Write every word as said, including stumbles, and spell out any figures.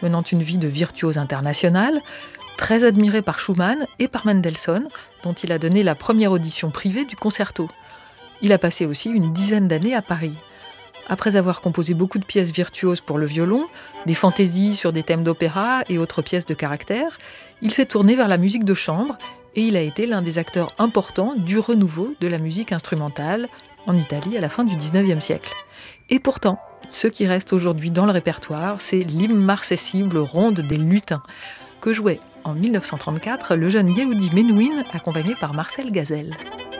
menant une vie de virtuose international, très admiré par Schumann et par Mendelssohn, dont il a donné la première audition privée du concerto. Il a passé aussi une dizaine d'années à Paris. Après avoir composé beaucoup de pièces virtuoses pour le violon, des fantaisies sur des thèmes d'opéra et autres pièces de caractère, il s'est tourné vers la musique de chambre et il a été l'un des acteurs importants du renouveau de la musique instrumentale en Italie à la fin du dix-neuvième siècle. Et pourtant, ce qui reste aujourd'hui dans le répertoire, c'est l'immarcessible ronde des lutins, que jouait en mille neuf cent trente-quatre le jeune Yehudi Menuhin accompagné par Marcel Gazel.